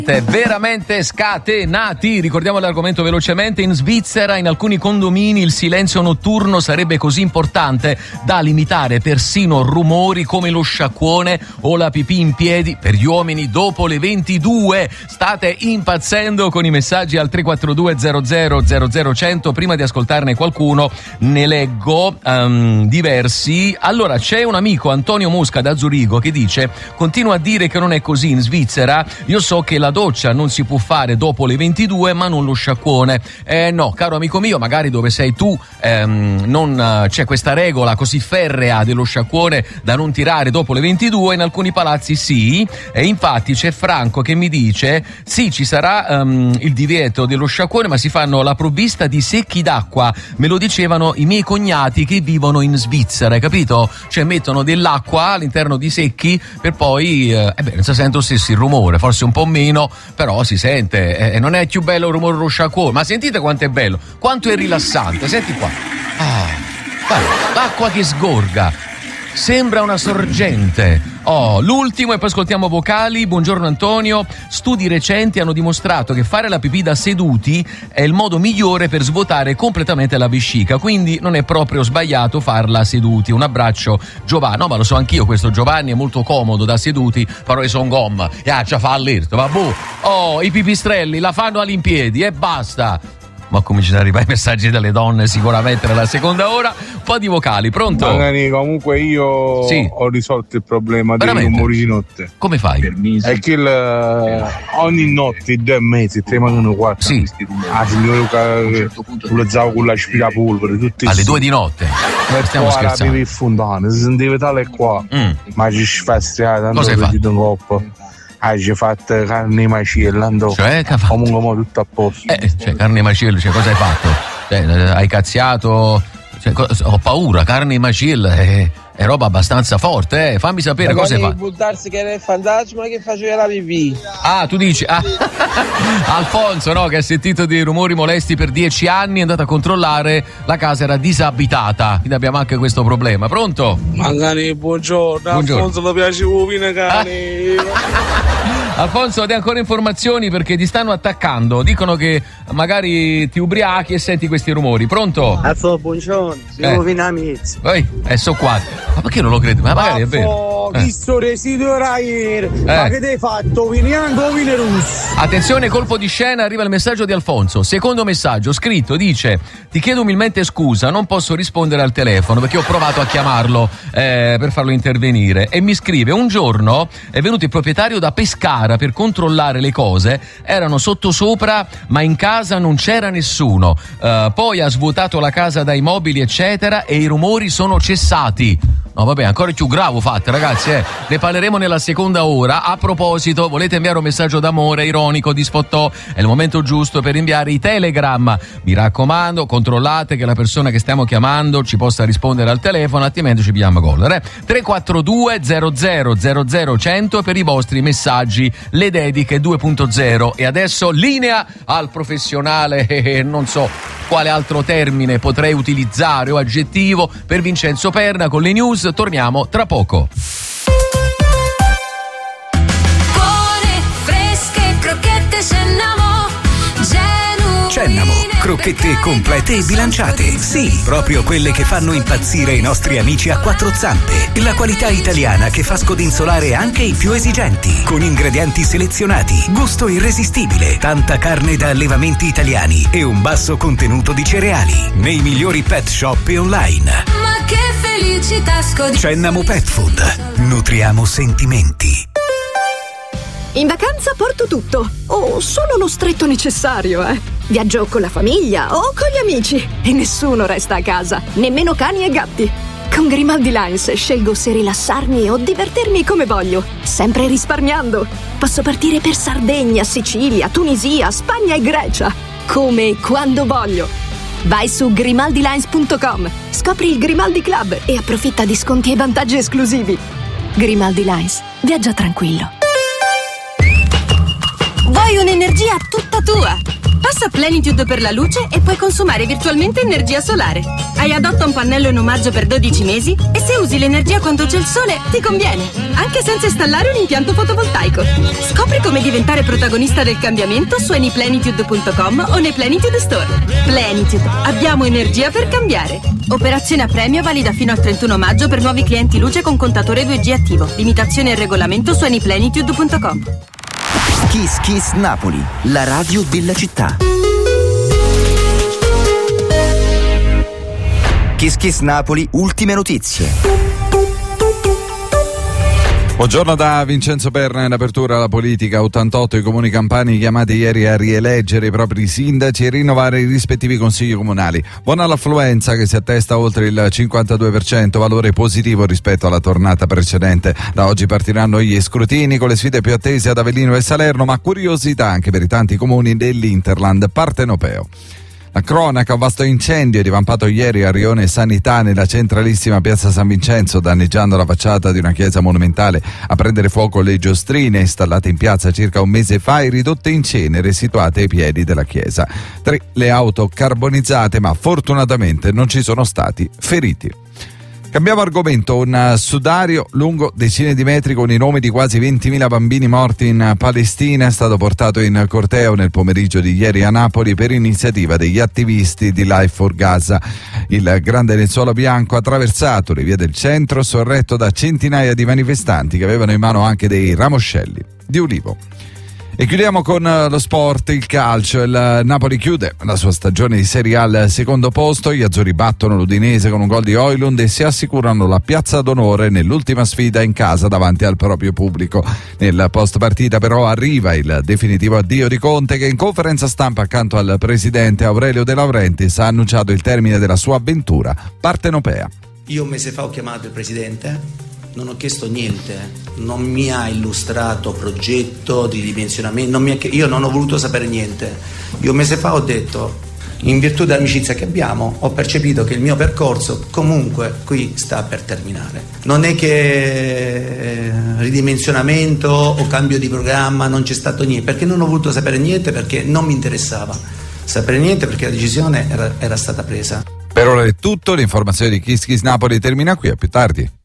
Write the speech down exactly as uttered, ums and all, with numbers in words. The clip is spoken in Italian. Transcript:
Veramente scatenati. Ricordiamo l'argomento velocemente. In Svizzera in alcuni condomini il silenzio notturno sarebbe così importante da limitare persino rumori come lo sciacquone o la pipì in piedi per gli uomini dopo le ventidue. State impazzendo con i messaggi al tre quattro due zero zero zero zero cento. Prima di ascoltarne qualcuno ne leggo um, diversi. Allora, c'è un amico, Antonio Mosca da Zurigo, che dice: continua a dire che non è così in Svizzera, io so che la doccia non si può fare dopo le ventidue ma non lo sciacquone. Eh no, caro amico mio, magari dove sei tu ehm, non uh, c'è questa regola così ferrea dello sciacquone da non tirare dopo le ventidue, in alcuni palazzi sì, e infatti c'è Franco che mi dice sì, ci sarà um, il divieto dello sciacquone ma si fanno la provvista di secchi d'acqua, me lo dicevano i miei cognati che vivono in Svizzera, hai capito? Cioè mettono dell'acqua all'interno di secchi per poi eh, eh beh, non si sente lo stesso il rumore, forse un po' meno, però si sente, e eh, non è più bello il rumore dello sciacquone, ma sentite quanto è bello, quanto è rilassante, senti qua, ah, guarda, l'acqua che sgorga, sembra una sorgente. Oh, l'ultimo e poi ascoltiamo vocali. Buongiorno Antonio, studi recenti hanno dimostrato che fare la pipì da seduti è il modo migliore per svuotare completamente la vescica, quindi non è proprio sbagliato farla seduti. Un abbraccio Giovanni. No, ma lo so anch'io questo, Giovanni, è molto comodo da seduti, però io sono gomma e ah, ci fa all'irto, vabbè. Oh, i pipistrelli la fanno all'impiedi e basta. Ma cominciano ad arrivare i messaggi dalle donne sicuramente nella seconda ora. Un po' di vocali, pronto? Magari comunque io sì. ho risolto il problema veramente? dei rumori di notte. Come fai? È che il, ogni notte, due e mezzo, tre mancano quattro. Sì. Ah, signore che pulizzavo con l'aspirapolvere tutti alle due di notte. Stiamo scherzando. Per fondane, si sentiva tale qua. Mm. Ma ci sfastiava tanto. Cosa hai fatto? In coppa. Ah, ci hai fatto carne macello, andò. Cioè, che ha fatto? Comunque mo tutto a posto. Eh, cioè, carne macello, cioè, cosa hai fatto? Cioè, hai cazziato? Cioè, co- ho paura, carne macello è, è roba abbastanza forte, eh. Fammi sapere cosa hai fatto. Buttarsi che era il fantasma che faceva la pipì. Ah, tu dici? Ah. Alfonso, no, che ha sentito dei rumori molesti per dieci anni, è andato a controllare, la casa era disabitata, quindi abbiamo anche questo problema. Pronto? Magari, buongiorno, buongiorno. Alfonso, mi piace il cane. Ah. Alfonso, dai ancora informazioni perché ti stanno attaccando, dicono che magari ti ubriachi e senti questi rumori. Pronto? Alfonso, buongiorno, siamo eh. amici. Poi, eh, so qua. Ma perché non lo credo? Ma magari è vero. Eh. Visto residuo Rair, eh. ma che ti hai fatto? Viniando o vine russo? Attenzione, colpo di scena, arriva il messaggio di Alfonso. Secondo messaggio, scritto, dice: ti chiedo umilmente scusa, non posso rispondere al telefono perché ho provato a chiamarlo eh, per farlo intervenire. E mi scrive: un giorno è venuto il proprietario da Pescara per controllare le cose, erano sottosopra ma in casa non c'era nessuno, uh, poi ha svuotato la casa dai mobili eccetera e i rumori sono cessati. No vabbè, ancora più grave fate ragazzi, eh. Ne parleremo nella seconda ora. A proposito, volete inviare un messaggio d'amore ironico di sfottò? È il momento giusto per inviare i Telegram. Mi raccomando, controllate che la persona che stiamo chiamando ci possa rispondere al telefono, altrimenti ci pigliamo gol. Eh? tre quattro due zero zero zero zero cento per i vostri messaggi, le dediche due punto zero. E adesso linea al professionale, eh, non so quale altro termine potrei utilizzare o aggettivo per Vincenzo Perna con le news. Torniamo tra poco. Buone, fresche, crocchette Cennamo, genuine. Cennamo, crocchette complete e bilanciate. Sì, proprio quelle che fanno impazzire i nostri amici a quattro zampe. La qualità italiana che fa scodinzolare anche i più esigenti. Con ingredienti selezionati, gusto irresistibile, tanta carne da allevamenti italiani e un basso contenuto di cereali. Nei migliori pet shop e online. Ma che felicità scodinzolare. Cennamo Pet Food. Nutriamo sentimenti. In vacanza porto tutto, o solo lo stretto necessario, eh. Viaggio con la famiglia o con gli amici e nessuno resta a casa, nemmeno cani e gatti. Con Grimaldi Lines scelgo se rilassarmi o divertirmi come voglio, sempre risparmiando. Posso partire per Sardegna, Sicilia, Tunisia, Spagna e Grecia, come e quando voglio. Vai su grimaldi lines punto com, scopri il Grimaldi Club e approfitta di sconti e vantaggi esclusivi. Grimaldi Lines, viaggia tranquillo. Vuoi un'energia tutta tua? Passa Plenitude per la luce e puoi consumare virtualmente energia solare. Hai Adotta un pannello in omaggio per dodici mesi e se usi l'energia quando c'è il sole ti conviene, anche senza installare un impianto fotovoltaico. Scopri come diventare protagonista del cambiamento su anyplenitude punto com o nei Plenitude Store. Plenitude, abbiamo energia per cambiare. Operazione a premio valida fino al trentuno maggio per nuovi clienti luce con contatore due G attivo. Limitazione e regolamento su anyplenitude punto com. Kiss Kiss Napoli, la radio della città. Kiss Kiss Napoli, ultime notizie. Buongiorno da Vincenzo Perna. In apertura alla politica, ottantotto i comuni campani chiamati ieri a rieleggere i propri sindaci e rinnovare i rispettivi consigli comunali. Buona l'affluenza che si attesta oltre il cinquantadue per cento, valore positivo rispetto alla tornata precedente. Da oggi partiranno gli scrutini con le sfide più attese ad Avellino e Salerno, ma curiosità anche per i tanti comuni dell'Interland partenopeo. La cronaca: un vasto incendio è divampato ieri a Rione Sanità nella centralissima piazza San Vincenzo, danneggiando la facciata di una chiesa monumentale. A prendere fuoco le giostrine installate in piazza circa un mese fa e ridotte in cenere situate ai piedi della chiesa. Tre le auto carbonizzate, ma fortunatamente non ci sono stati feriti. Cambiamo argomento. Un sudario lungo decine di metri con i nomi di quasi ventimila bambini morti in Palestina è stato portato in corteo nel pomeriggio di ieri a Napoli per iniziativa degli attivisti di Life for Gaza. Il grande lenzuolo bianco ha attraversato le vie del centro, sorretto da centinaia di manifestanti che avevano in mano anche dei ramoscelli di ulivo. E chiudiamo con lo sport, il calcio. Il Napoli chiude la sua stagione di Serie A al secondo posto. Gli azzurri battono l'Udinese con un gol di Højlund e si assicurano la piazza d'onore nell'ultima sfida in casa davanti al proprio pubblico. Nel post partita però arriva il definitivo addio di Conte, che in conferenza stampa accanto al presidente Aurelio De Laurentiis ha annunciato il termine della sua avventura partenopea. Io un mese fa ho chiamato il presidente, non ho chiesto niente, non mi ha illustrato progetto di ridimensionamento, non mi ha, io non ho voluto sapere niente. Io un mese fa ho detto, in virtù dell'amicizia che abbiamo, ho percepito che il mio percorso comunque qui sta per terminare. Non è che eh, ridimensionamento o cambio di programma, non c'è stato niente, perché non ho voluto sapere niente, perché non mi interessava sapere niente, perché la decisione era, era stata presa. Per ora è tutto, l'informazione di Kiss Kiss Napoli termina qui, a più tardi.